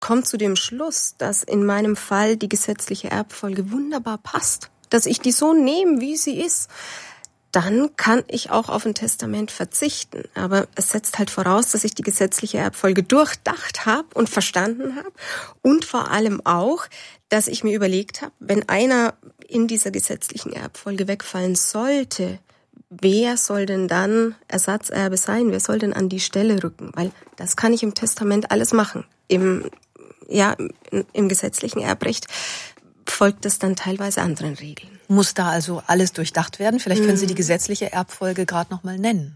komme zu dem Schluss, dass in meinem Fall die gesetzliche Erbfolge wunderbar passt, dass ich die so nehme, wie sie ist, dann kann ich auch auf ein Testament verzichten. Aber es setzt halt voraus, dass ich die gesetzliche Erbfolge durchdacht habe und verstanden habe. Und vor allem auch, dass ich mir überlegt habe, wenn einer in dieser gesetzlichen Erbfolge wegfallen sollte, wer soll denn dann Ersatzerbe sein? Wer soll denn an die Stelle rücken? Weil das kann ich im Testament alles machen. Im gesetzlichen Erbrecht folgt das dann teilweise anderen Regeln. Muss da also alles durchdacht werden? Vielleicht können Sie die gesetzliche Erbfolge gerade noch mal nennen.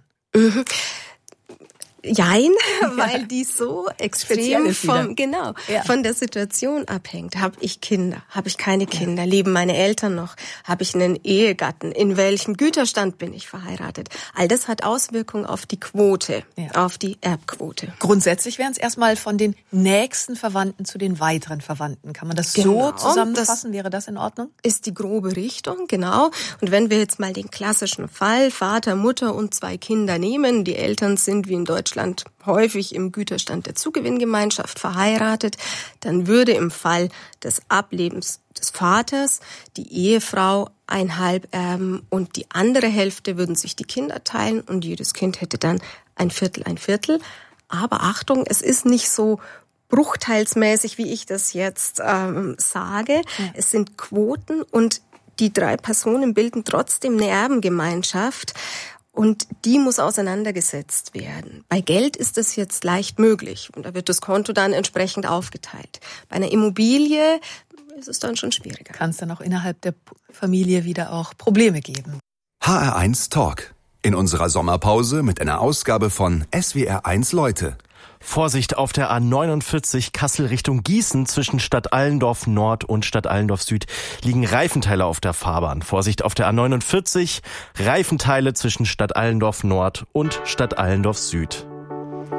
Jein, weil die so extrem von der Situation abhängt. Habe ich Kinder? Habe ich keine Kinder? Ja. Leben meine Eltern noch? Habe ich einen Ehegatten? In welchem Güterstand bin ich verheiratet? All das hat Auswirkungen auf die Quote, auf die Erbquote. Grundsätzlich wären es erstmal von den nächsten Verwandten zu den weiteren Verwandten. Kann man das so zusammenfassen? Wäre das in Ordnung? Ist die grobe Richtung, genau. Und wenn wir jetzt mal den klassischen Fall Vater, Mutter und 2 Kinder nehmen, die Eltern sind wie in Deutschland häufig im Güterstand der Zugewinngemeinschaft verheiratet, dann würde im Fall des Ablebens des Vaters die Ehefrau 1/2 erben und die andere Hälfte würden sich die Kinder teilen und jedes Kind hätte dann 1/4. Aber Achtung, es ist nicht so bruchteilsmäßig, wie ich das jetzt sage. Ja. Es sind Quoten und die 3 Personen bilden trotzdem eine Erbengemeinschaft. Und die muss auseinandergesetzt werden. Bei Geld ist das jetzt leicht möglich. Und da wird das Konto dann entsprechend aufgeteilt. Bei einer Immobilie ist es dann schon schwieriger. Kann es dann auch innerhalb der Familie wieder auch Probleme geben. HR1 Talk. In unserer Sommerpause mit einer Ausgabe von SWR1 Leute. Vorsicht auf der A49 Kassel Richtung Gießen zwischen Stadt Allendorf Nord und Stadt Allendorf Süd liegen Reifenteile auf der Fahrbahn. Vorsicht auf der A49, Reifenteile zwischen Stadt Allendorf Nord und Stadt Allendorf Süd.